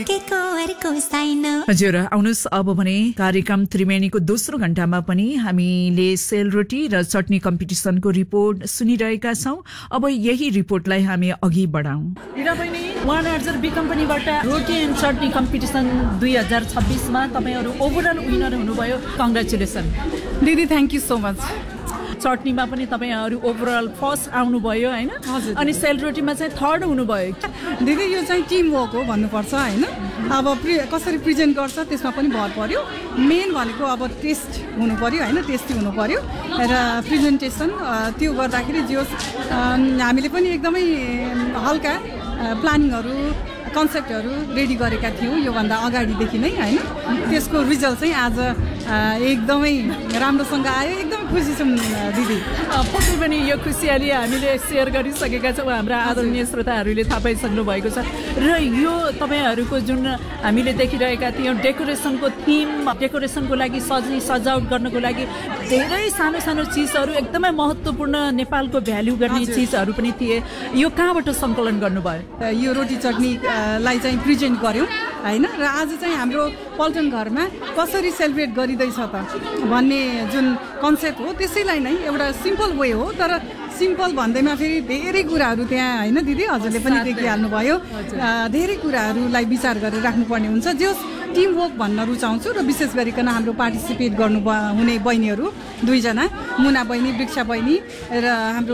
हजुर, आउनुहोस् अब भने कार्यक्रम त्रिवेणीको दोस्रो घण्टामा पनि हामीले सेलरोटी र चटनी कम्पिटिसनको रिपोर्ट सुनिरहेका छौँ। अब यही रिपोर्टलाई हामी अघि बढाउँ। हिरा बहिनी, वान अर्जर बी कम्पनीबाट रोटी एन्ड चटनी कम्पिटिसन 2026मा तपाईँहरू ओभरअल विनर हुनुभयो। कङ्ग्रेचुलेसन दिदी, थ्याङ्क यू सो मच। चटनीमा पनि तपाईँहरू ओभरअल फर्स्ट आउनुभयो होइन, अनि सेलरोटीमा चाहिँ थर्ड हुनुभयो। दिदी, यो चाहिँ टिम वर्क हो भन्नुपर्छ होइन। अब कसरी प्रेजेन्ट गर्छ त्यसमा पनि भर पर्यो। मेन भनेको अब टेस्ट हुनु पर्यो होइन, टेस्टी हुनु पर्यो र प्रेजेन्टेसन त्यो गर्दाखेरि जो हामीले पनि एकदमै हल्का प्लानिङहरू कन्सेप्टहरू रेडी गरेका थियौँ योभन्दा अगाडिदेखि नै होइन। त्यसको रिजल्ट चाहिँ आज एकदमै राम्रोसँग आयो। एकदम खुसी छौँ दिदी। पक्कै पनि यो खुसियाली हामीले सेयर गरिसकेका छौँ। हाम्रा आदरणीय श्रोताहरूले थाहा पाइसक्नु भएको छ। र यो तपाईँहरूको जुन हामीले देखिरहेका थियौँ डेकोरेसनको थिम, डेकोरेसनको लागि सजावट गर्नको लागि धेरै सानो सानो चिजहरू, एकदमै महत्त्वपूर्ण नेपालको भ्याल्यु गर्ने चिजहरू पनि थिए। यो कहाँबाट सङ्कलन गर्नुभयो? यो रोटी चटनी लाई चाहिँ प्रेजेन्ट गऱ्यौँ होइन। र आज चाहिँ हाम्रो पल्टन घरमा कसरी सेलिब्रेट गरिँदैछ त भन्ने जुन कन्सेप्ट हो त्यसैलाई नै एउटा सिम्पल वे हो। तर सिम्पल भन्दैमा फेरि धेरै कुराहरू त्यहाँ होइन दिदी, हजुरले पनि देखिहाल्नुभयो। धेरै कुराहरूलाई विचार गरेर राख्नुपर्ने हुन्छ। जो टिम वर्क भन्न रुचाउँछु र विशेष गरिकन हाम्रो पार्टिसिपेट गर्नु हुने बहिनीहरू दुईजना, मुना बहिनी, वृक्षा बहिनी र हाम्रो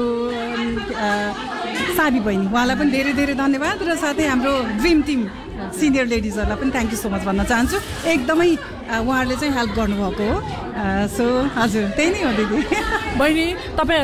साबी बहिनी, उहाँलाई पनि धेरै धेरै धन्यवाद। र साथै हाम्रो ड्रिम टिम सिनियर लेडिजहरूलाई पनि थ्याङ्क यू सो मच भन्न चाहन्छु। एकदमै उहाँहरूले चाहिँ हेल्प गर्नुभएको हो। सो हजुर, त्यही नै हो दिदी। बहिनी, तपाईँ